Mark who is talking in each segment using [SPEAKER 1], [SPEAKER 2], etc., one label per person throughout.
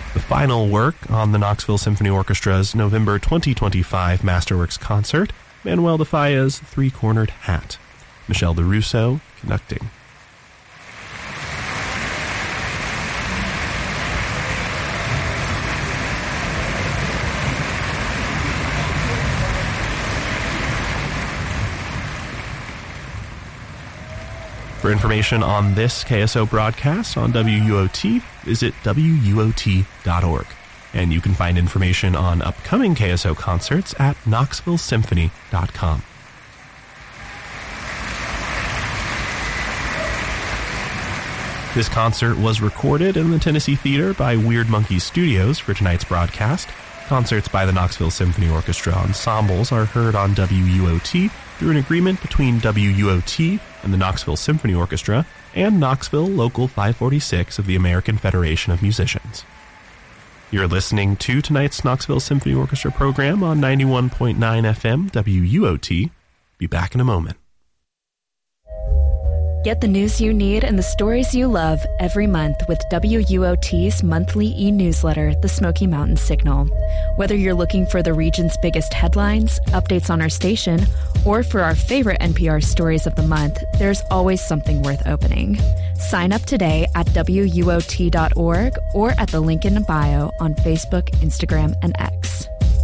[SPEAKER 1] The final work on the Knoxville Symphony Orchestra's November 2025 Masterworks concert, Manuel de Falla's Three-Cornered Hat. Michel de Russo conducting. For information on this KSO broadcast on WUOT, visit WUOT.org. And you can find information on upcoming KSO concerts at KnoxvilleSymphony.com. This concert was recorded in the Tennessee Theater by Weird Monkey Studios for tonight's broadcast. Concerts by the Knoxville Symphony Orchestra ensembles are heard on WUOT through an agreement between WUOT and the Knoxville Symphony Orchestra and Knoxville Local 546 of the American Federation of Musicians. You're listening to tonight's Knoxville Symphony Orchestra program on 91.9 FM WUOT. Be back in a moment.
[SPEAKER 2] Get the news you need and the stories you love every month with WUOT's monthly e-newsletter, The Smoky Mountain Signal. Whether you're looking for the region's biggest headlines, updates on our station, or for our favorite NPR stories of the month, there's always something worth opening. Sign up today at WUOT.org or at the link in the bio on Facebook, Instagram, and X.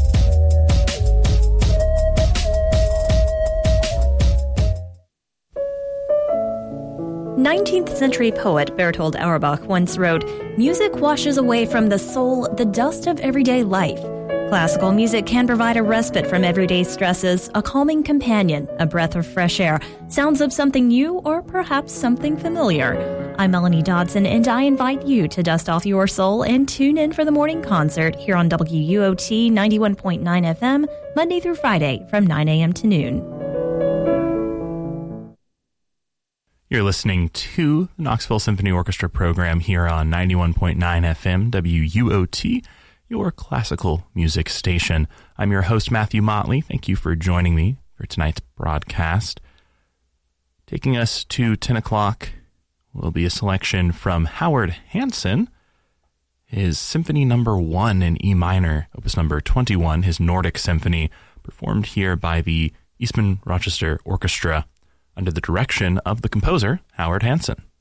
[SPEAKER 3] 19th century poet Bertold Auerbach once wrote, "Music washes away from the soul the dust of everyday life. Classical music can provide a respite from everyday stresses, a calming companion, a breath of fresh air, sounds of something new or perhaps something familiar." I'm Melanie Dodson, and I invite you to dust off your soul and tune in for the morning concert here on WUOT 91.9 FM, Monday through Friday from 9 a.m. to noon.
[SPEAKER 1] You're listening to the Knoxville Symphony Orchestra program here on 91.9 FM WUOT, your classical music station. I'm your host, Matthew Motley. Thank you for joining me for tonight's broadcast. Taking us to 10 o'clock will be a selection from Howard Hansen, his Symphony Number 1 in E minor, Opus Number 21, his Nordic Symphony, performed here by the Eastman Rochester Orchestra, under the direction of the composer, Howard Hansen.